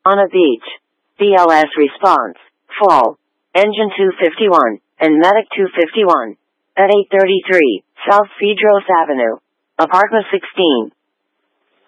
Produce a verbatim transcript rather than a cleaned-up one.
On a beach. B L S response. Fall. Engine two fifty-one, and Medic two fifty-one. At eight thirty-three, South Cedros Avenue. Apartment sixteen.